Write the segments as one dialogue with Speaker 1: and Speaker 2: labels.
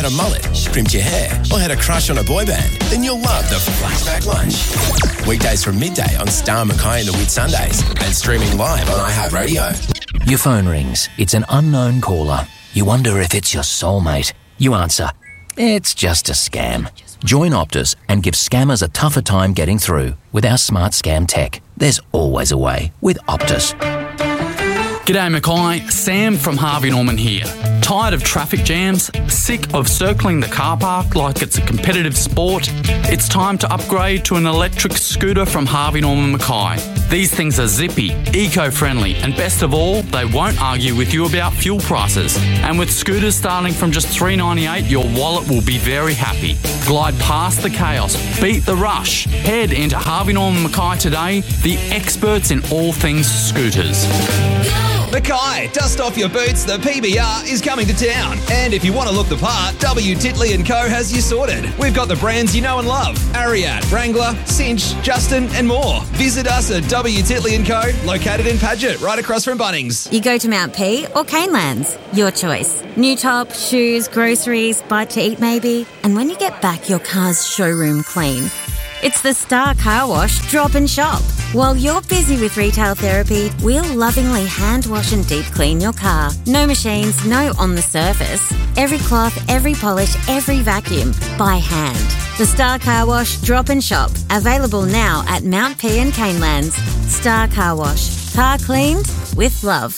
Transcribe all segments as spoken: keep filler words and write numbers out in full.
Speaker 1: had a mullet, crimped your hair, or had a crush on a boy band, then you'll love the Flashback Lunch. Weekdays from midday on Star Mackay and the Whitsundays and streaming live on iHeartRadio.
Speaker 2: Your phone rings. It's an unknown caller. You wonder if it's your soulmate. You answer. It's just a scam. Join Optus and give scammers a tougher time getting through with our smart scam tech. There's always a way with Optus.
Speaker 3: G'day Mackay, Sam from Harvey Norman here. Tired of traffic jams? Sick of circling the car park like it's a competitive sport? It's time to upgrade to an electric scooter from Harvey Norman Mackay. These things are zippy, eco-friendly, and best of all, they won't argue with you about fuel prices. And with scooters starting from just three dollars ninety-eight, your wallet will be very happy. Glide past the chaos, beat the rush. Head into Harvey Norman Mackay today, the experts in all things scooters.
Speaker 4: Mackay, dust off your boots, the P B R is coming to town. And if you want to look the part, W Titley and Co has you sorted. We've got the brands you know and love. Ariat, Wrangler, Cinch, Justin and more. Visit us at W Titley and Co, located in Paget, right across from Bunnings.
Speaker 5: You go to Mount P or Canelands, your choice. New top, shoes, groceries, bite to eat maybe. And when you get back your car's showroom clean, it's the Star Car Wash Drop and Shop. While you're busy with retail therapy, we'll lovingly hand wash and deep clean your car. No machines, no on the surface. Every cloth, every polish, every vacuum, by hand. The Star Car Wash Drop and Shop. Available now at Mount P and Canelands. Star Car Wash. Car cleaned with love.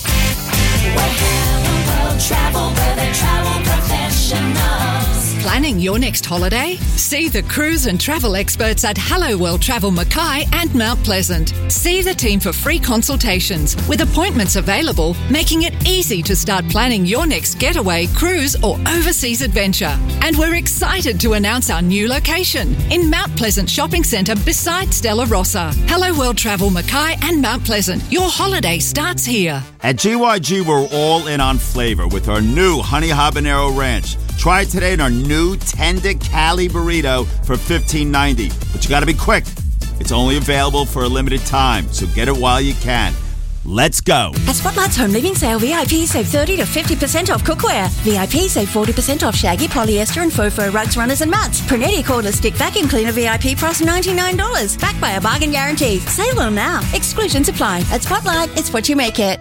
Speaker 6: Travel where they travel professionals.
Speaker 7: Planning your next holiday? See the cruise and travel experts at Hello World Travel Mackay and Mount Pleasant. See the team for free consultations with appointments available, making it easy to start planning your next getaway, cruise or overseas adventure. And we're excited to announce our new location in Mount Pleasant Shopping Centre beside Stella Rossa. Hello World Travel Mackay and Mount Pleasant. Your holiday starts here.
Speaker 8: At G Y G, we're all in on flavor with our new Honey Habanero Ranch. Try it today in our new Tender Cali Burrito for fifteen ninety. But you got to be quick. It's only available for a limited time, so get it while you can. Let's go.
Speaker 9: At Spotlight's Home Living Sale, V I P save thirty to fifty percent off cookware. V I P save forty percent off shaggy, polyester and faux fur rugs, runners and mats. Prunetti cordless stick vacuum cleaner V I P price ninety-nine dollars. Backed by a bargain guarantee. Sale on now. Exclusions apply. At Spotlight, it's what you make it.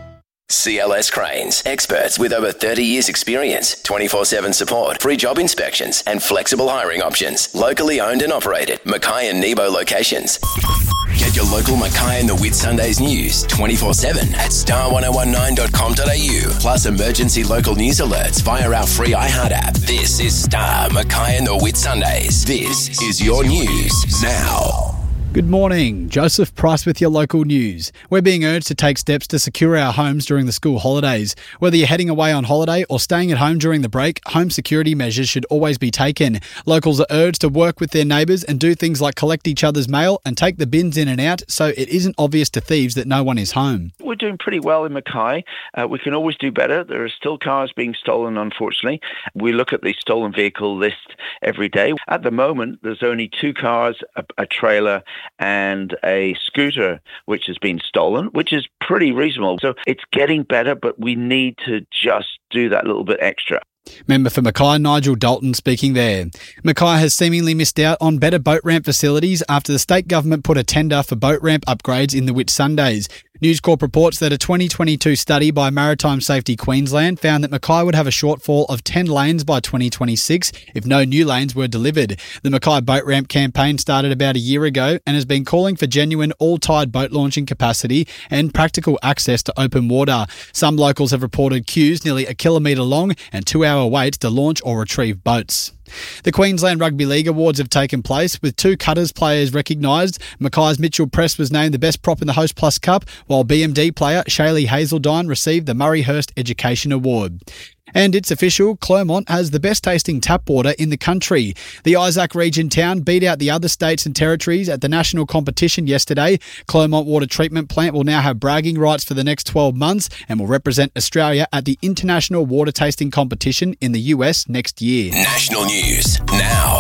Speaker 1: C L S Cranes, experts with over thirty years experience, twenty-four seven support, free job inspections and flexible hiring options. Locally owned and operated, Mackay and Nebo locations. Get your local Mackay and the Whitsundays news twenty-four seven at star ten nineteen dot com dot a u. Plus emergency local news alerts via our free iHeart app. This is Star Mackay and the Whitsundays. This is your news now.
Speaker 10: Good morning, Joseph Price with your local news. We're being urged to take steps to secure our homes during the school holidays. Whether you're heading away on holiday or staying at home during the break, home security measures should always be taken. Locals are urged to work with their neighbours and do things like collect each other's mail and take the bins in and out so it isn't obvious to thieves that no one is home.
Speaker 11: We're doing pretty well in Mackay. Uh, we can always do better. There are still cars being stolen, unfortunately. We look at the stolen vehicle list every day. At the moment, there's only two cars, a, a trailer, and a scooter which has been stolen, which is pretty reasonable. So it's getting better, but we need to just do that little bit extra.
Speaker 10: Member for Mackay, Nigel Dalton, speaking there. Mackay has seemingly missed out on better boat ramp facilities after the state government put a tender for boat ramp upgrades in the Whitsundays. News Corp reports that a twenty twenty-two study by Maritime Safety Queensland found that Mackay would have a shortfall of ten lanes by twenty twenty-six if no new lanes were delivered. The Mackay Boat Ramp campaign started about a year ago and has been calling for genuine all-tide boat launching capacity and practical access to open water. Some locals have reported queues nearly a kilometre long and two-hour waits to launch or retrieve boats. The Queensland Rugby League Awards have taken place, with two Cutters players recognised. Mackay's Mitchell Press was named the best prop in the Host Plus Cup, while B M D player Shaylee Hazeldine received the Murray Hurst Education Award. And it's official, Clermont has the best tasting tap water in the country. The Isaac region town beat out the other states and territories at the national competition yesterday. Clermont Water Treatment Plant will now have bragging rights for the next twelve months and will represent Australia at the International Water Tasting Competition in the U S next year.
Speaker 1: National news now.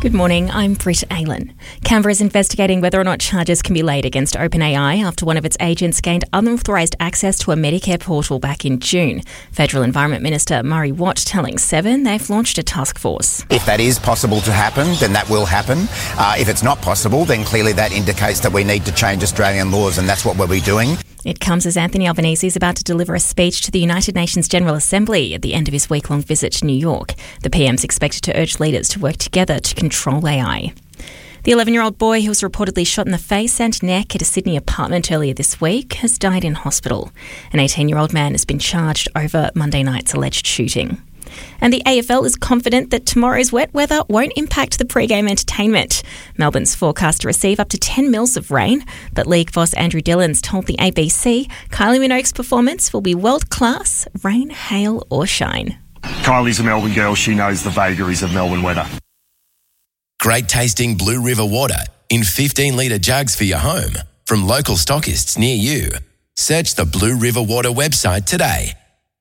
Speaker 12: Good morning, I'm Britt Aylan. Canberra is investigating whether or not charges can be laid against OpenAI after one of its agents gained unauthorised access to a Medicare portal back in June. Federal Environment Minister Murray Watt telling Seven they've launched a task force.
Speaker 13: If that is possible to happen, then that will happen. Uh, if it's not possible, then clearly that indicates that we need to change Australian laws, and that's what we'll be doing.
Speaker 12: It comes as Anthony Albanese is about to deliver a speech to the United Nations General Assembly at the end of his week-long visit to New York. The P M's expected to urge leaders to work together to control A I. The eleven-year-old boy who was reportedly shot in the face and neck at a Sydney apartment earlier this week has died in hospital. An eighteen-year-old man has been charged over Monday night's alleged shooting. And the A F L is confident that tomorrow's wet weather won't impact the pre-game entertainment. Melbourne's forecast to receive up to ten mils of rain, but league boss Andrew Dillons told the A B C Kylie Minogue's performance will be world-class, rain, hail or shine.
Speaker 14: Kylie's a Melbourne girl. She knows the vagaries of Melbourne weather.
Speaker 1: Great tasting Blue River water in fifteen litre jugs for your home from local stockists near you. Search the Blue River Water website today.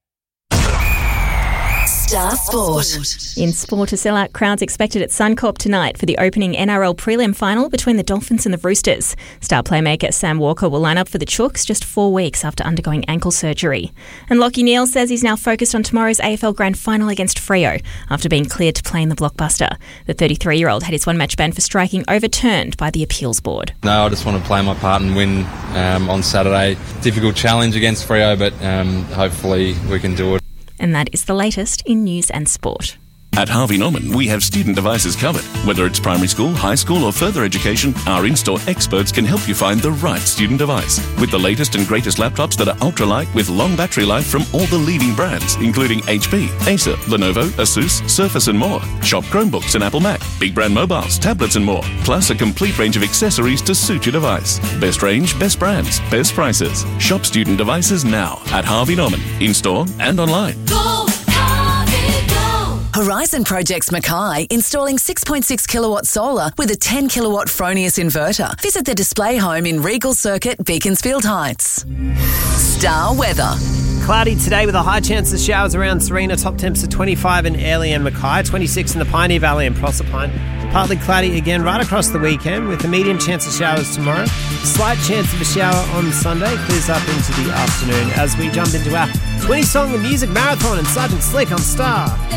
Speaker 15: Star Sport.
Speaker 12: In sport, a sellout crowd's expected at Suncorp tonight for the opening N R L prelim final between the Dolphins and the Roosters. Star playmaker Sam Walker will line up for the Chooks just four weeks after undergoing ankle surgery. And Lachie Neale says he's now focused on tomorrow's A F L Grand Final against Freo after being cleared to play in the blockbuster. The thirty-three-year-old had his one-match ban for striking overturned by the appeals board.
Speaker 16: No, I just want to play my part and win um, on Saturday. Difficult challenge against Freo, but um, hopefully we can do it.
Speaker 12: And that is the latest in news and sport.
Speaker 17: At Harvey Norman, we have student devices covered. Whether it's primary school, high school or further education, our in-store experts can help you find the right student device. With the latest and greatest laptops that are ultralight with long battery life from all the leading brands, including H P, Acer, Lenovo, Asus, Surface and more. Shop Chromebooks and Apple Mac, big brand mobiles, tablets and more. Plus a complete range of accessories to suit your device. Best range, best brands, best prices. Shop student devices now at Harvey Norman, in-store and online.
Speaker 15: Go, Harvey, go! Horizon Projects Mackay, installing six point six kilowatt solar with a ten kilowatt Fronius inverter. Visit the display home in Regal Circuit, Beaconsfield Heights. Star weather.
Speaker 18: Cloudy today with a high chance of showers around Serena. Top temps are twenty-five in Airlie and Mackay, twenty-six in the Pioneer Valley and Proserpine. Partly cloudy again right across the weekend with a medium chance of showers tomorrow. Slight chance of a shower on Sunday. Clears up into the afternoon as we jump into our twenty song music marathon and Sergeant Slick on Star.